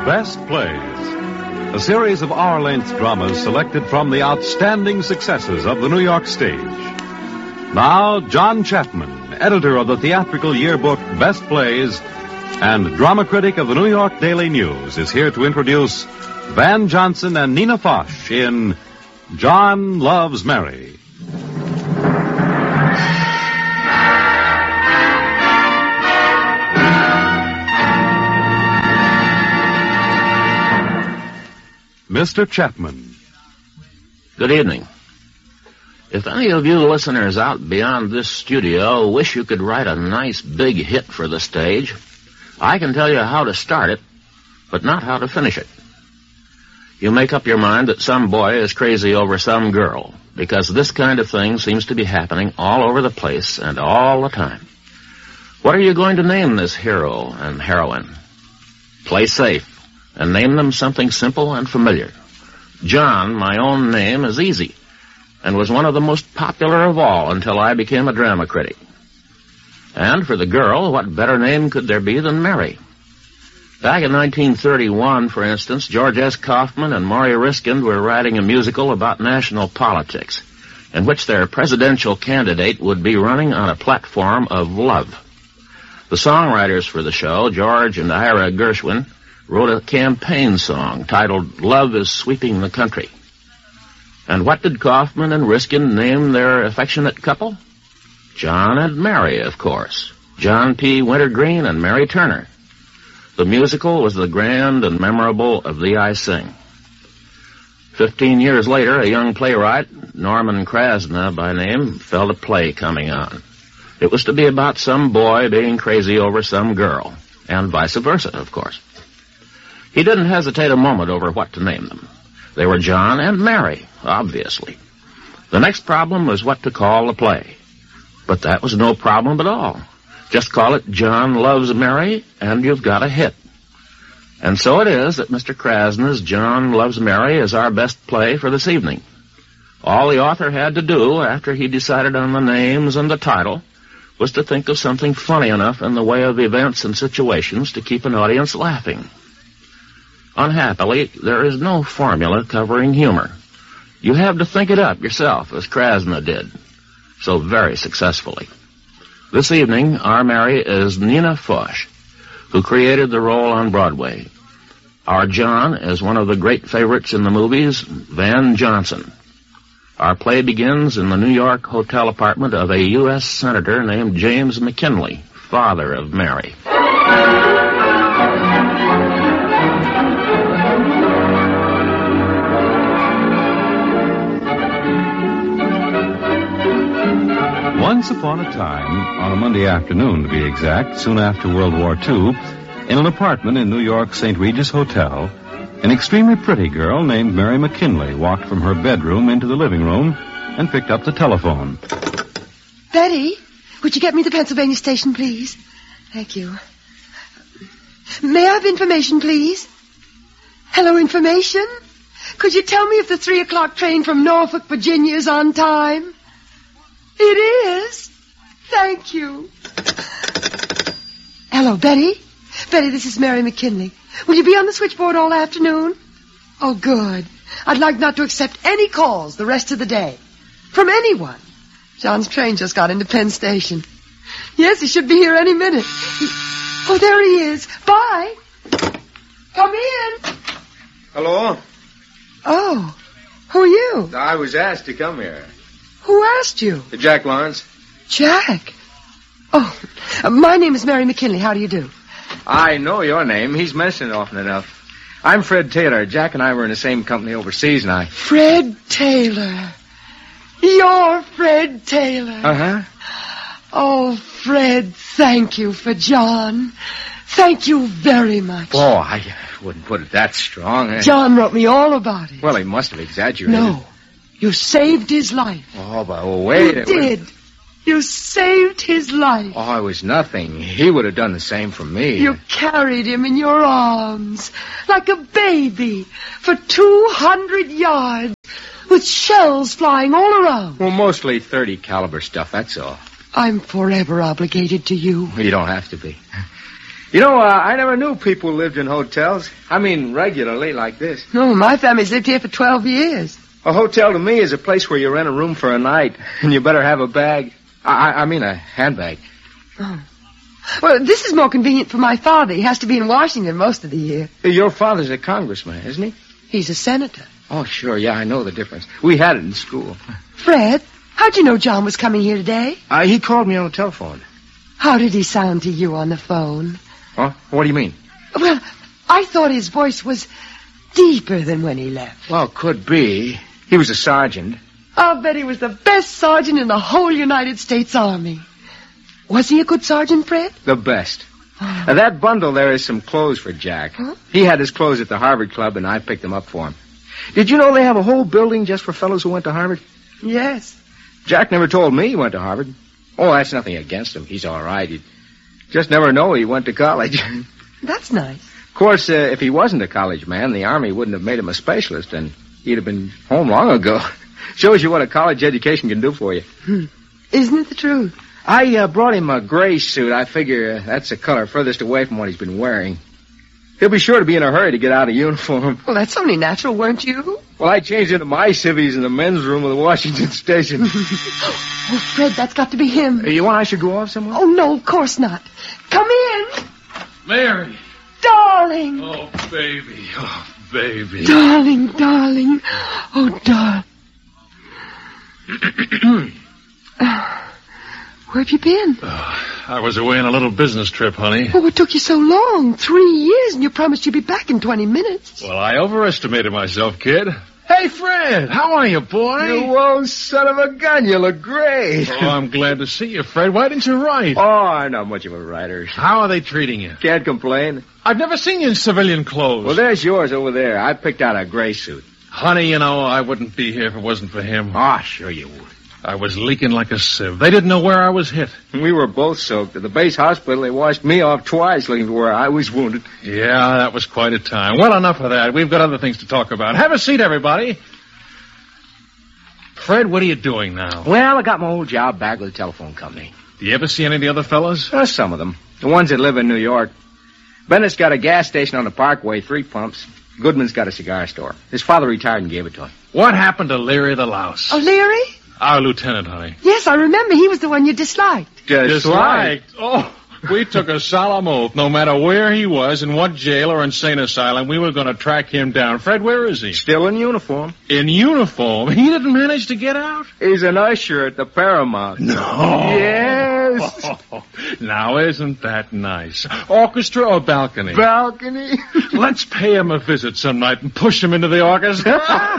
Best Plays, a series of hour-length dramas selected from the outstanding successes of the New York stage. Now, John Chapman, editor of the theatrical yearbook Best Plays and drama critic of the New York Daily News, is here to introduce Van Johnson and Nina Foch in John Loves Mary. Mr. Chapman. Good evening. If any of you listeners out beyond this studio wish you could write a nice big hit for the stage, I can tell you how to start it, but not how to finish it. You make up your mind that some boy is crazy over some girl, because this kind of thing seems to be happening all over the place and all the time. What are you going to name this hero and heroine? Play safe and name them something simple and familiar. John, my own name, is easy, and was one of the most popular of all until I became a drama critic. And for the girl, what better name could there be than Mary? Back in 1931, for instance, George S. Kaufman and Maury Riskind were writing a musical about national politics, in which their presidential candidate would be running on a platform of love. The songwriters for the show, George and Ira Gershwin, wrote a campaign song titled Love is Sweeping the Country. And what did Kaufman and Riskind name their affectionate couple? John and Mary, of course. John P. Wintergreen and Mary Turner. The musical was the grand and memorable of Thee I Sing. 15 years later, a young playwright, Norman Krasna by name, felt a play coming on. It was to be about some boy being crazy over some girl, and vice versa, of course. He didn't hesitate a moment over what to name them. They were John and Mary, obviously. The next problem was what to call the play. But that was no problem at all. Just call it John Loves Mary, and you've got a hit. And so it is that Mr. Krasna's John Loves Mary is our best play for this evening. All the author had to do, after he decided on the names and the title, was to think of something funny enough in the way of events and situations to keep an audience laughing. Unhappily, there is no formula covering humor. You have to think it up yourself, as Krasna did, so very successfully. This evening, our Mary is Nina Foch, who created the role on Broadway. Our John is one of the great favorites in the movies, Van Johnson. Our play begins in the New York hotel apartment of a U.S. senator named James McKinley, father of Mary. Once upon a time, on a Monday afternoon to be exact, soon after World War II, in an apartment in New York's St. Regis Hotel, an extremely pretty girl named Mary McKinley walked from her bedroom into the living room and picked up the telephone. Betty, would you get me the Pennsylvania station, please? Thank you. May I have information, please? Hello, information? Could you tell me if the 3 o'clock train from Norfolk, Virginia is on time? It is? Thank you. Hello, Betty? Betty, this is Mary McKinley. Will you be on the switchboard all afternoon? Oh, good. I'd like not to accept any calls the rest of the day. From anyone. John's train just got into Penn Station. Yes, he should be here any minute. Oh, there he is. Bye. Come in. Hello? Oh, who are you? I was asked to come here. Who asked you? Jack Lawrence. Jack? Oh, my name is Mary McKinley. How do you do? I know your name. He's mentioned it often enough. I'm Fred Taylor. Jack and I were in the same company overseas, and I... Fred Taylor. You're Fred Taylor. Uh-huh. Oh, Fred, thank you for John. Thank you very much. Oh, I wouldn't put it that strong. John wrote me all about it. Well, he must have exaggerated. No. You saved his life. Oh, but wait. You did. You saved his life. Oh, it was nothing. He would have done the same for me. You carried him in your arms like a baby for 200 yards with shells flying all around. Well, mostly .30 caliber stuff, that's all. I'm forever obligated to you. You don't have to be. You know, I never knew people lived in hotels. I mean, regularly, like this. No, my family's lived here for 12 years. A hotel to me is a place where you rent a room for a night, and you better have a bag. I mean a handbag. Oh. Well, this is more convenient for my father. He has to be in Washington most of the year. Your father's a congressman, isn't he? He's a senator. Oh, sure, yeah, I know the difference. We had it in school. Fred, how'd you know John was coming here today? He called me on the telephone. How did he sound to you on the phone? Huh? What do you mean? Well, I thought his voice was deeper than when he left. Well, could be. He was a sergeant. I'll bet he was the best sergeant in the whole United States Army. Was he a good sergeant, Fred? The best. Oh. Now, that bundle there is some clothes for Jack. Huh? He had his clothes at the Harvard Club, and I picked them up for him. Did you know they have a whole building just for fellows who went to Harvard? Yes. Jack never told me he went to Harvard. Oh, that's nothing against him. He's all right. He'd just never know he went to college. That's nice. Of course, if he wasn't a college man, the Army wouldn't have made him a specialist, and he'd have been home long ago. Shows you what a college education can do for you. Isn't it the truth? I brought him a gray suit. I figure that's the color furthest away from what he's been wearing. He'll be sure to be in a hurry to get out of uniform. Well, that's only natural, weren't you? Well, I changed into my civvies in the men's room of the Washington Station. Oh, Fred, that's got to be him. You want I should go off somewhere? Oh, no, of course not. Come in. Mary. Darling. Oh, baby. Oh, baby. Darling, darling. Oh, darling. Where have you been? I was away on a little business trip, honey. Oh, what took you so long? 3 years, and you promised you'd be back in 20 minutes. Well, I overestimated myself, kid. Hey, Fred. How are you, boy? You old son of a gun. You look great. Oh, I'm glad to see you, Fred. Why didn't you write? Oh, I'm not much of a writer. How are they treating you? Can't complain. I've never seen you in civilian clothes. Well, there's yours over there. I picked out a gray suit. Honey, you know, I wouldn't be here if it wasn't for him. Ah, sure you would. I was leaking like a sieve. They didn't know where I was hit. We were both soaked. At the base hospital, they washed me off twice looking for where I was wounded. Yeah, that was quite a time. Well, enough of that. We've got other things to talk about. Have a seat, everybody. Fred, what are you doing now? Well, I got my old job back with the telephone company. Do you ever see any of the other fellas? Some of them. The ones that live in New York. Bennett's got a gas station on the Parkway, 3 pumps. Goodman's got a cigar store. His father retired and gave it to him. What happened to Leary the Louse? Oh, Leary? Our lieutenant, honey. Yes, I remember. He was the one you disliked. Disliked? Oh, we took a solemn oath. No matter where he was, in what jail or insane asylum, we were going to track him down. Fred, where is he? Still in uniform. In uniform? He didn't manage to get out? He's an usher at the Paramount. No. Yes. Now, isn't that nice? Orchestra or balcony? Balcony. Let's pay him a visit some night and push him into the orchestra.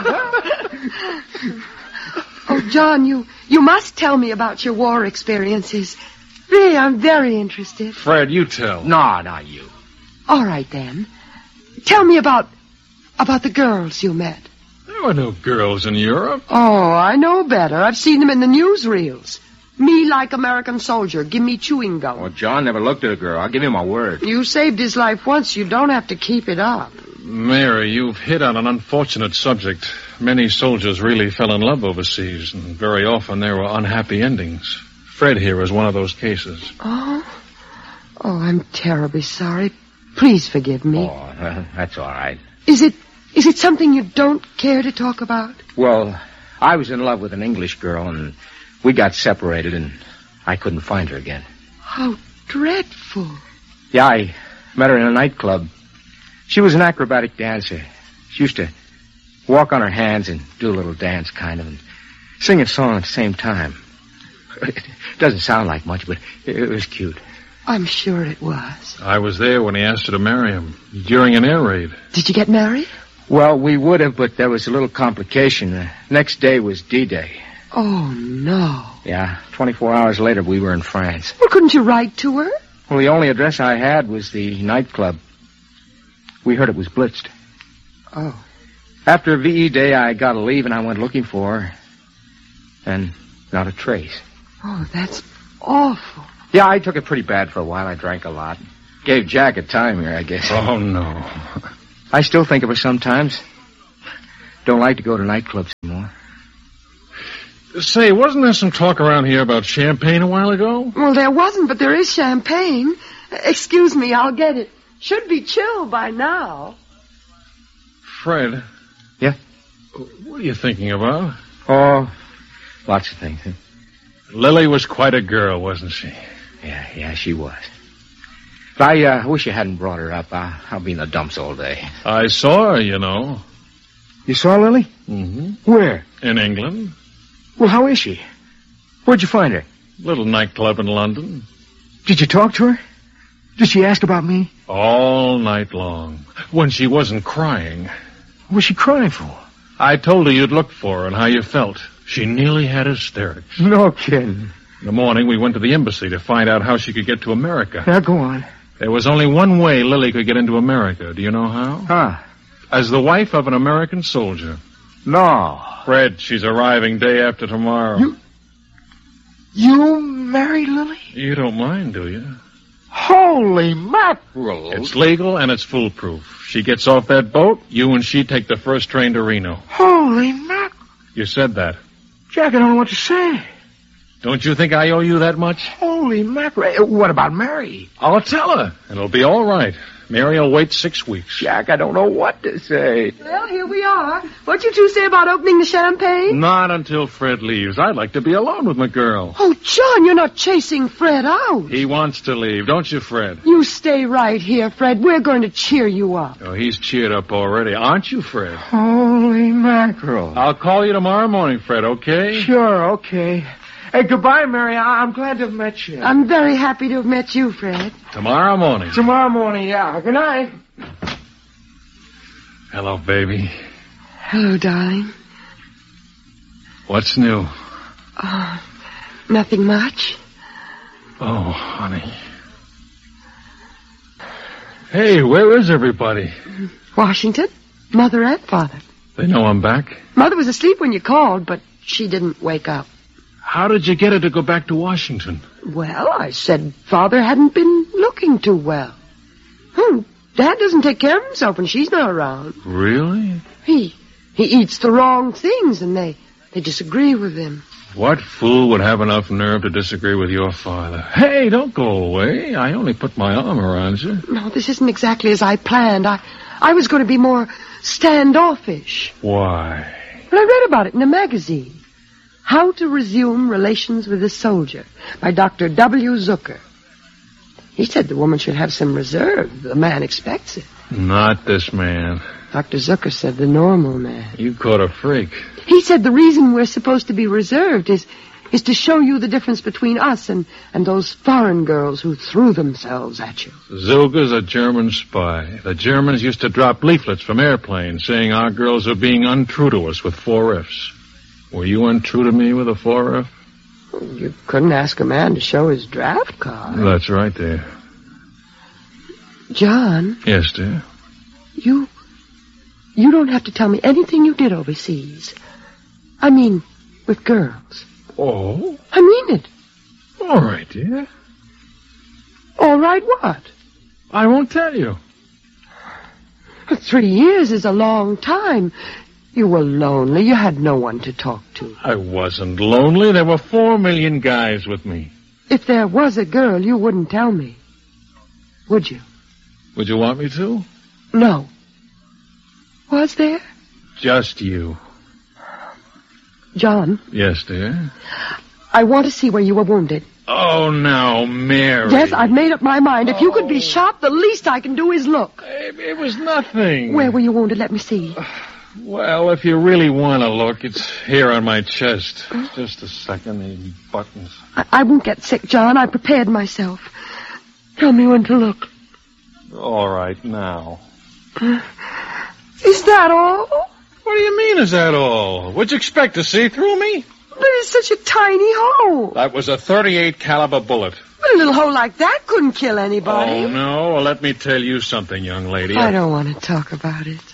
Oh, John, you must tell me about your war experiences. Really, I'm very interested. Fred, you tell. No, not you. All right, then. Tell me about the girls you met. There were no girls in Europe. Oh, I know better. I've seen them in the newsreels. Me like American soldier. Give me chewing gum. Well, John never looked at a girl. I'll give you my word. You saved his life once. You don't have to keep it up. Mary, you've hit on an unfortunate subject. Many soldiers really fell in love overseas, and very often there were unhappy endings. Fred here is one of those cases. Oh, I'm terribly sorry. Please forgive me. Oh, that's all right. Is it something you don't care to talk about? Well, I was in love with an English girl, and we got separated, and I couldn't find her again. How dreadful. Yeah, I met her in a nightclub. She was an acrobatic dancer. She used to walk on her hands and do a little dance, kind of, and sing a song at the same time. It doesn't sound like much, but it was cute. I'm sure it was. I was there when he asked her to marry him, during an air raid. Did you get married? Well, we would have, but there was a little complication. The next day was D-Day. Oh, no. Yeah, 24 hours later, we were in France. Well, couldn't you write to her? Well, the only address I had was the nightclub. We heard it was blitzed. Oh. After VE Day, I got a leave, and I went looking for her. And not a trace. Oh, that's awful. Yeah, I took it pretty bad for a while. I drank a lot. Gave Jack a time here, I guess. Oh, no. I still think of her sometimes. Don't like to go to nightclubs anymore. Say, wasn't there some talk around here about champagne a while ago? Well, there wasn't, but there is champagne. Excuse me, I'll get it. Should be chilled by now. Fred. Yeah? What are you thinking about? Oh, lots of things. Lily was quite a girl, wasn't she? Yeah, she was. But I wish you hadn't brought her up. I'll be in the dumps all day. I saw her, you know. You saw Lily? Mm-hmm. Where? In England. Well, how is she? Where'd you find her? Little nightclub in London. Did you talk to her? Did she ask about me? All night long. When she wasn't crying. What was she crying for? I told her you'd look for her and how you felt. She nearly had hysterics. No kidding. In the morning, we went to the embassy to find out how she could get to America. Now, go on. There was only one way Lily could get into America. Do you know how? Huh? As the wife of an American soldier. No. Fred, she's arriving day after tomorrow. You married Lily? You don't mind, do you? Holy mackerel. It's legal and it's foolproof. She gets off that boat, you and she take the first train to Reno. Holy mackerel. You said that. Jack, I don't know what to say. Don't you think I owe you that much? Holy mackerel. What about Mary? I'll tell her. It'll be all right. Mary will wait 6 weeks. Jack, I don't know what to say. Well, here we are. What you two say about opening the champagne? Not until Fred leaves. I'd like to be alone with my girl. Oh, John, you're not chasing Fred out. He wants to leave, don't you, Fred? You stay right here, Fred. We're going to cheer you up. Oh, he's cheered up already. Aren't you, Fred? Holy mackerel. I'll call you tomorrow morning, Fred, okay? Sure, okay. Hey, goodbye, Mary. I'm glad to have met you. I'm very happy to have met you, Fred. Tomorrow morning. Tomorrow morning, yeah. Good night. Hello, baby. Hello, darling. What's new? Oh, nothing much. Oh, honey. Hey, where is everybody? Washington, Mother and Father. They know I'm back? Mother was asleep when you called, but she didn't wake up. How did you get her to go back to Washington? Well, I said Father hadn't been looking too well. Dad doesn't take care of himself when she's not around. Really? He eats the wrong things, and they disagree with him. What fool would have enough nerve to disagree with your father? Hey, don't go away. I only put my arm around you. No, this isn't exactly as I planned. I was going to be more standoffish. Why? Well, I read about it in a magazine. How to Resume Relations with a Soldier by Dr. W. Zucker. He said the woman should have some reserve. The man expects it. Not this man. Dr. Zucker said the normal man. You caught a freak. He said the reason we're supposed to be reserved is to show you the difference between us and those foreign girls who threw themselves at you. Zilga's a German spy. The Germans used to drop leaflets from airplanes saying our girls are being untrue to us with 4 Fs. Were you untrue to me with a 4 F? You couldn't ask a man to show his draft card. That's right there. John. Yes, dear? You don't have to tell me anything you did overseas. I mean, with girls. Oh? I mean it. All right, dear. All right what? I won't tell you. 3 years is a long time. You were lonely. You had no one to talk to. I wasn't lonely. There were 4 million guys with me. If there was a girl, you wouldn't tell me. Would you? Would you want me to? No. Was there? Just you. John? Yes, dear? I want to see where you were wounded. Oh, now, Mary. Yes, I've made up my mind. If you could be shot, the least I can do is look. It was nothing. Where were you wounded? Let me see. Well, if you really want to look, it's here on my chest. Just a second, these buttons. I won't get sick, John. I prepared myself. Tell me when to look. All right, now. Is that all? What do you mean, is that all? What'd you expect, to see through me? But it's such a tiny hole. That was a .38 caliber bullet. But a little hole like that couldn't kill anybody. Oh, no? Well, let me tell you something, young lady. I don't want to talk about it.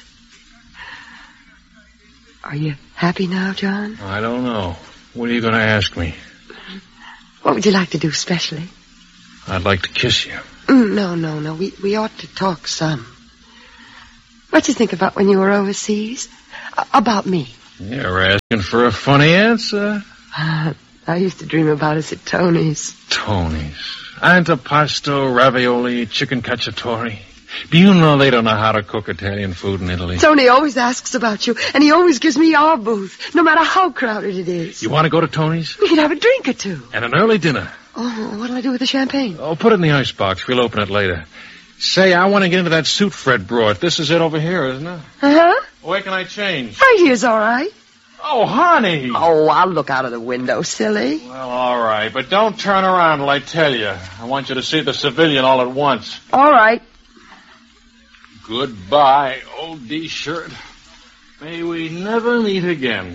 Are you happy now, John? I don't know. What are you going to ask me? What would you like to do specially? I'd like to kiss you. No. We ought to talk some. What'd you think about when you were overseas? About me. You're asking for a funny answer. I used to dream about us at Tony's. Tony's. Antipasto, ravioli, chicken cacciatore. Do you know they don't know how to cook Italian food in Italy? Tony always asks about you, and he always gives me our booth, no matter how crowded it is. You want to go to Tony's? We can have a drink or two. And an early dinner. Oh, what'll I do with the champagne? Oh, put it in the icebox. We'll open it later. Say, I want to get into that suit Fred brought. This is it over here, isn't it? Uh-huh. Where can I change? Right here's all right. Oh, honey. Oh, I'll look out of the window, silly. Well, all right, but don't turn around till I tell you. I want you to see the civilian all at once. All right. Goodbye, old D-shirt. May we never meet again.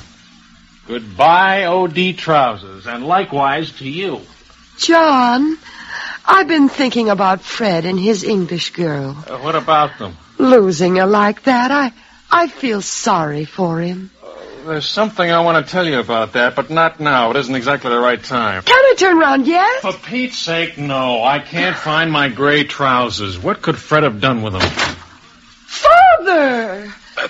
Goodbye, OD trousers, and likewise to you. John, I've been thinking about Fred and his English girl. What about them? Losing her like that, I feel sorry for him. There's something I want to tell you about that, but not now. It isn't exactly the right time. Can I turn around yet? For Pete's sake, no. I can't find my gray trousers. What could Fred have done with them? Father!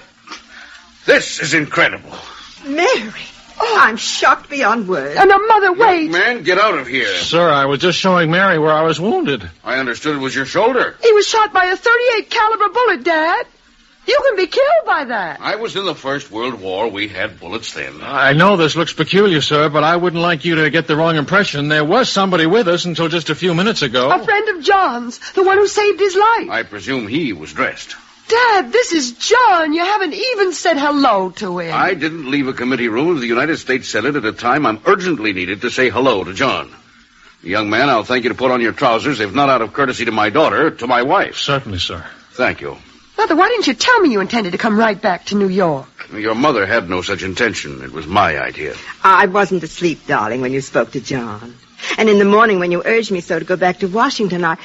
This is incredible. Mary, I'm shocked beyond words. And a mother, wait. Young man, get out of here. Sir, I was just showing Mary where I was wounded. I understood it was your shoulder. He was shot by a .38 caliber bullet, Dad. You can be killed by that. I was in the First World War. We had bullets then. I know this looks peculiar, sir, but I wouldn't like you to get the wrong impression. There was somebody with us until just a few minutes ago. A friend of John's, the one who saved his life. I presume he was dressed. Dad, this is John. You haven't even said hello to him. I didn't leave a committee room of the United States Senate at a time I'm urgently needed to say hello to John. Young man, I'll thank you to put on your trousers, if not out of courtesy to my daughter, to my wife. Certainly, sir. Thank you. Mother, why didn't you tell me you intended to come right back to New York? Your mother had no such intention. It was my idea. I wasn't asleep, darling, when you spoke to John. And in the morning when you urged me so to go back to Washington, I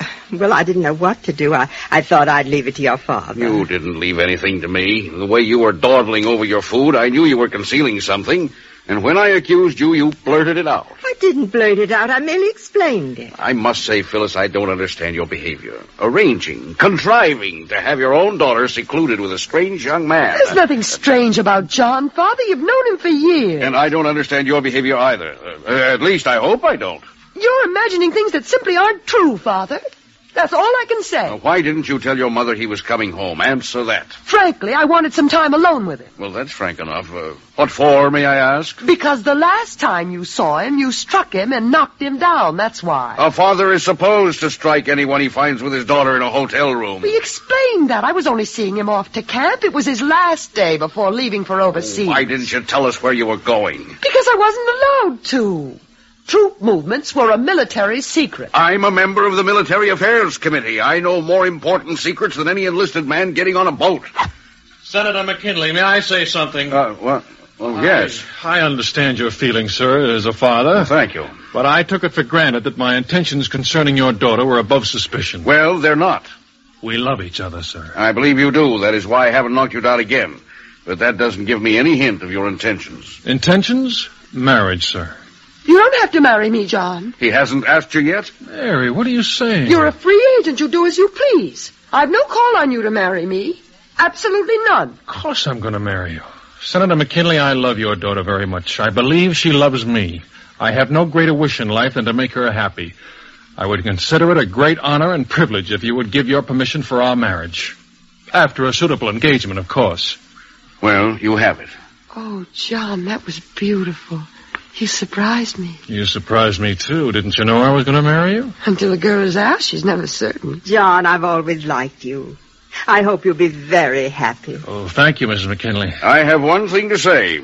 didn't know what to do. I thought I'd leave it to your father. You didn't leave anything to me. The way you were dawdling over your food, I knew you were concealing something. And when I accused you, you blurted it out. I didn't blurt it out. I merely explained it. I must say, Phyllis, I don't understand your behavior. Arranging, contriving to have your own daughter secluded with a strange young man. There's nothing strange about John, Father. You've known him for years. And I don't understand your behavior either. At least I hope I don't. You're imagining things that simply aren't true, Father. That's all I can say. Why didn't you tell your mother he was coming home? Answer that. Frankly, I wanted some time alone with him. Well, that's frank enough. What for, may I ask? Because the last time you saw him, you struck him and knocked him down. That's why. A father is supposed to strike anyone he finds with his daughter in a hotel room. We explained that. I was only seeing him off to camp. It was his last day before leaving for overseas. Why didn't you tell us where you were going? Because I wasn't allowed to. Troop movements were a military secret. I'm a member of the Military Affairs Committee. I know more important secrets than any enlisted man getting on a boat. Senator McKinley, may I say something? What? Well, yes. I understand your feelings, sir, as a father. Well, thank you. But I took it for granted that my intentions concerning your daughter were above suspicion. Well, they're not. We love each other, sir. I believe you do. That is why I haven't knocked you down again. But that doesn't give me any hint of your intentions. Intentions? Marriage, sir. You don't have to marry me, John. He hasn't asked you yet? Mary, what are you saying? You're a free agent. You do as you please. I've no call on you to marry me. Absolutely none. Of course I'm going to marry you. Senator McKinley, I love your daughter very much. I believe she loves me. I have no greater wish in life than to make her happy. I would consider it a great honor and privilege if you would give your permission for our marriage. After a suitable engagement, of course. Well, you have it. Oh, John, that was beautiful. You surprised me. You surprised me, too. Didn't you know I was going to marry you? Until a girl is asked, she's never certain. John, I've always liked you. I hope you'll be very happy. Oh, thank you, Mrs. McKinley. I have one thing to say.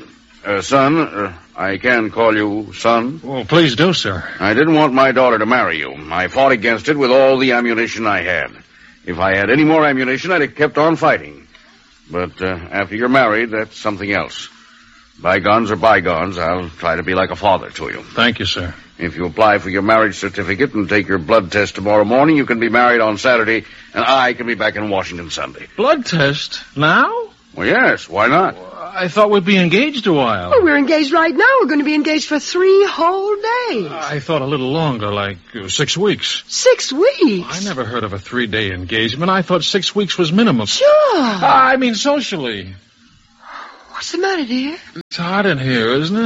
Son, I can call you son. Oh, please do, sir. I didn't want my daughter to marry you. I fought against it with all the ammunition I had. If I had any more ammunition, I'd have kept on fighting. But after you're married, that's something else. Bygones are bygones. I'll try to be like a father to you. Thank you, sir. If you apply for your marriage certificate and take your blood test tomorrow morning, you can be married on Saturday, and I can be back in Washington Sunday. Blood test? Now? Well, yes. Why not? I thought we'd be engaged a while. Oh, we're engaged right now. We're going to be engaged for 3 whole days. I thought a little longer, like 6 weeks. 6 weeks? I never heard of a 3-day engagement. I thought 6 weeks was minimum. Sure. I mean socially. What's the matter, dear? It's hot in here, isn't it?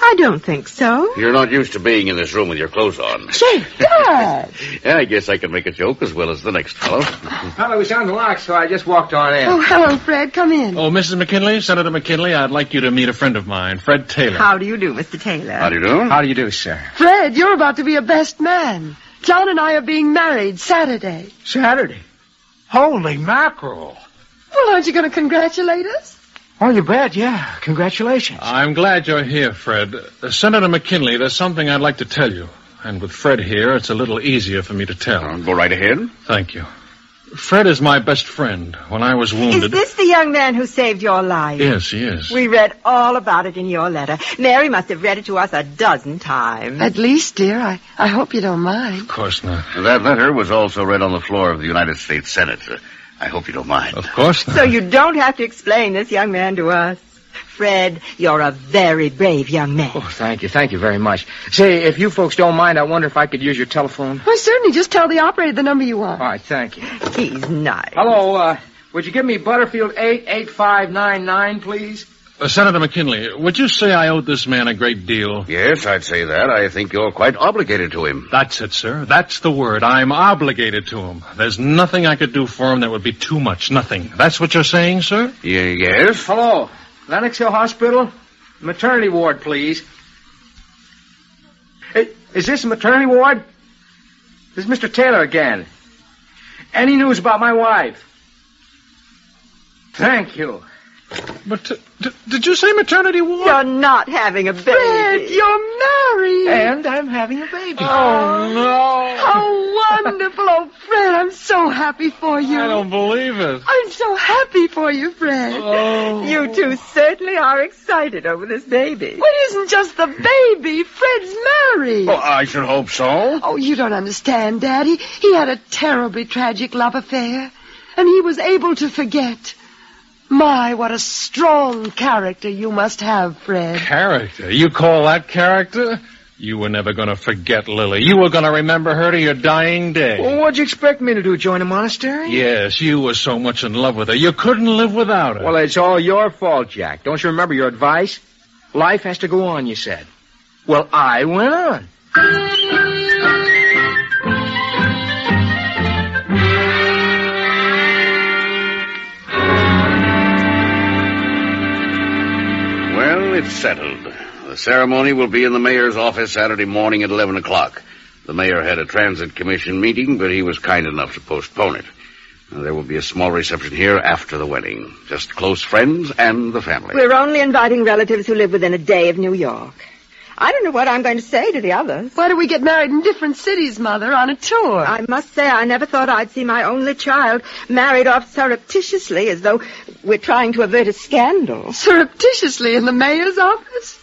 I don't think so. You're not used to being in this room with your clothes on. Say, Dad! Yeah, I guess I can make a joke as well as the next fellow. Well, it was unlocked, so I just walked on in. Oh, hello, Fred. Come in. Oh, Mrs. McKinley, Senator McKinley, I'd like you to meet a friend of mine, Fred Taylor. How do you do, Mr. Taylor? How do you do? How do you do, sir? Fred, you're about to be a best man. John and I are being married Saturday. Saturday. Holy mackerel. Well, aren't you going to congratulate us? Oh, you bet, yeah. Congratulations. I'm glad you're here, Fred. Senator McKinley, there's something I'd like to tell you. And with Fred here, it's a little easier for me to tell. Go right ahead. Thank you. Fred is my best friend. When I was wounded... Is this the young man who saved your life? Yes, he is. We read all about it in your letter. Mary must have read it to us a dozen times. At least, dear, I hope you don't mind. Of course not. That letter was also read on the floor of the United States Senate. I hope you don't mind. Of course not. So you don't have to explain this young man to us. Fred, you're a very brave young man. Oh, thank you. Thank you very much. Say, if you folks don't mind, I wonder if I could use your telephone. Well, certainly. Just tell the operator the number you want. All right, thank you. He's nice. Hello, would you give me Butterfield 88599, please? Senator McKinley, would you say I owed this man a great deal? Yes, I'd say that. I think you're quite obligated to him. That's it, sir. That's the word. I'm obligated to him. There's nothing I could do for him that would be too much. Nothing. That's what you're saying, sir? Yes? Hello, Lenox Hill Hospital? Maternity ward, please. Hey, is this a maternity ward? This is Mr. Taylor again. Any news about my wife? Thank you. But did you say maternity ward? You're not having a baby. Fred, you're married. And I'm having a baby. Oh, no. How wonderful. Oh, Fred, I'm so happy for you. I don't believe it. I'm so happy for you, Fred. Oh. You two certainly are excited over this baby. Well, it isn't just the baby. Fred's married. Oh, I should hope so. Oh, you don't understand, Daddy. He had a terribly tragic love affair, and he was able to forget. My, what a strong character you must have, Fred. Character? You call that character? You were never going to forget Lily. You were going to remember her to your dying day. Well, what'd you expect me to do, join a monastery? Yes, you were so much in love with her. You couldn't live without her. Well, it's all your fault, Jack. Don't you remember your advice? Life has to go on, you said. Well, I went on. Well, it's settled. The ceremony will be in the mayor's office Saturday morning at 11 o'clock. The mayor had a transit commission meeting, but he was kind enough to postpone it. There will be a small reception here after the wedding. Just close friends and the family. We're only inviting relatives who live within a day of New York. I don't know what I'm going to say to the others. Why do we get married in different cities, Mother, on a tour? I must say I never thought I'd see my only child married off surreptitiously as though we're trying to avert a scandal. Surreptitiously in the mayor's office?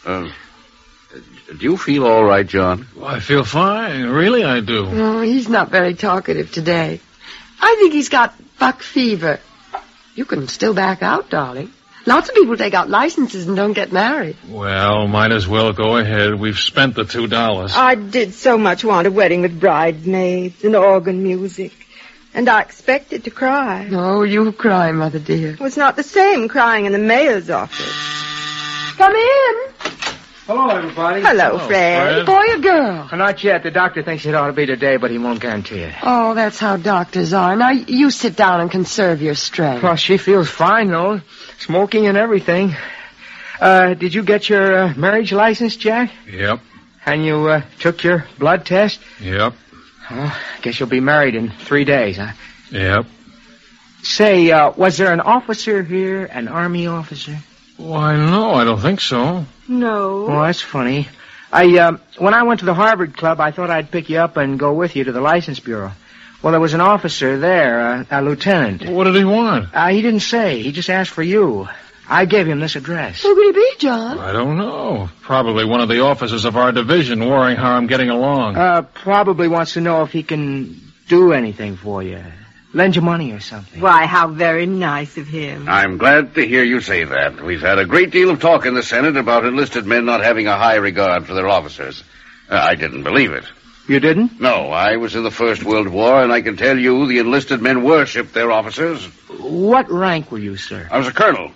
Do you feel all right, John? I feel fine. Really, I do. Oh, he's not very talkative today. I think he's got buck fever. You can still back out, darling. Lots of people take out licenses and don't get married. Well, might as well go ahead. We've spent the $2. I did so much want a wedding with bridesmaids and organ music. And I expected to cry. Oh, you cry, Mother dear. It was not the same crying in the mayor's office. Come in. Hello, everybody. Hello, Fred. Boy or girl? Not yet. The doctor thinks it ought to be today, but he won't guarantee it. Oh, that's how doctors are. Now, you sit down and conserve your strength. Well, she feels fine, though. Smoking and everything. Did you get your marriage license, Jack? Yep. And you took your blood test? Yep. Oh, guess you'll be married in 3 days, huh? Yep. Say, was there an officer here, an Army officer? Why, no, I don't think so. No. Oh, that's funny. When I went to the Harvard Club, I thought I'd pick you up and go with you to the license bureau. Well, there was an officer there, a lieutenant. What did he want? He didn't say. He just asked for you. I gave him this address. Who could he be, John? I don't know. Probably one of the officers of our division worrying how I'm getting along. Probably wants to know if he can do anything for you. Lend you money or something. Why, how very nice of him. I'm glad to hear you say that. We've had a great deal of talk in the Senate about enlisted men not having a high regard for their officers. I didn't believe it. You didn't? No, I was in the First World War, and I can tell you the enlisted men worshipped their officers. What rank were you, sir? I was a colonel.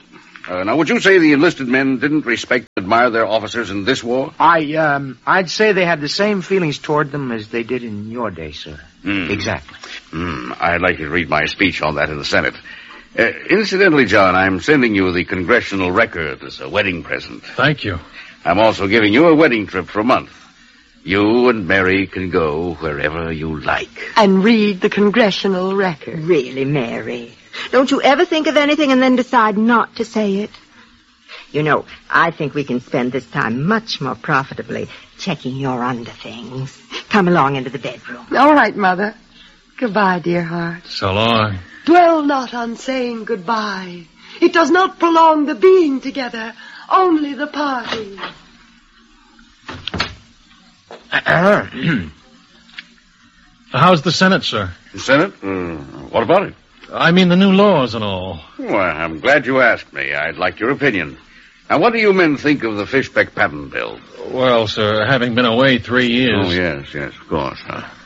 Now, would you say the enlisted men didn't respect and admire their officers in this war? I'd say they had the same feelings toward them as they did in your day, sir. Exactly. I'd like you to read my speech on that in the Senate. Incidentally, John, I'm sending you the Congressional Record as a wedding present. Thank you. I'm also giving you a wedding trip for a month. You and Mary can go wherever you like. And read the Congressional Record. Really, Mary? Don't you ever think of anything and then decide not to say it? You know, I think we can spend this time much more profitably checking your underthings. Come along into the bedroom. All right, Mother. Goodbye, dear heart. So long. Dwell not on saying goodbye. It does not prolong the being together, only the parting. How's the Senate, sir? The Senate? What about it? I mean the new laws and all. Well, I'm glad you asked me. I'd like your opinion. Now, what do you men think of the Fishbeck patent bill? Well, sir, having been away 3 years... Oh, yes, of course.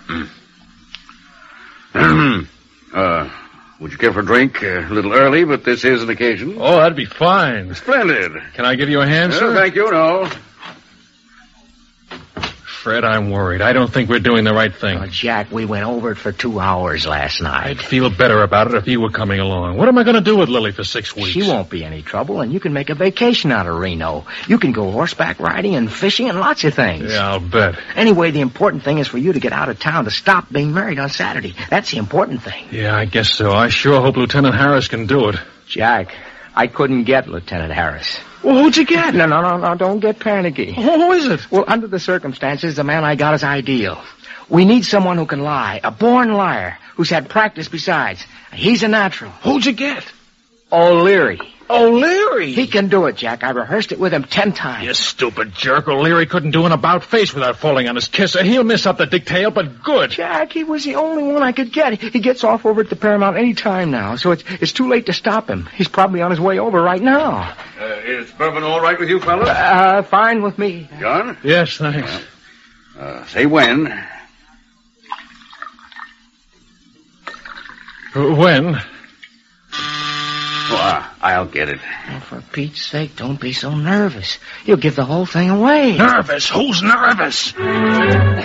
Would you care for a drink? A little early, but this is an occasion. Oh, that'd be fine. Splendid. Can I give you a hand, sir? Thank you, no. Fred, I'm worried. I don't think we're doing the right thing. Oh, Jack, we went over it for 2 hours last night. I'd feel better about it if you were coming along. What am I going to do with Lily for 6 weeks? She won't be any trouble, and you can make a vacation out of Reno. You can go horseback riding and fishing and lots of things. Yeah, I'll bet. Anyway, the important thing is for you to get out of town to stop being married on Saturday. That's the important thing. Yeah, I guess so. I sure hope Lieutenant Harris can do it. Jack, I couldn't get Lieutenant Harris. Well, who'd you get? No, don't get panicky. Who is it? Well, under the circumstances, the man I got is ideal. We need someone who can lie, a born liar, who's had practice besides. He's a natural. Who'd you get? O'Leary. O'Leary? He can do it, Jack. I rehearsed it with him 10 times. You stupid jerk. O'Leary couldn't do an about-face without falling on his kisser. He'll miss up the detail, but good. Jack, he was the only one I could get. He gets off over at the Paramount any time now, so it's too late to stop him. He's probably on his way over right now. Is bourbon all right with you, fellas? Fine with me. John? Yes, thanks. Say when. When? Oh, I'll get it. Oh, for Pete's sake, don't be so nervous. You'll give the whole thing away. Nervous? Who's nervous?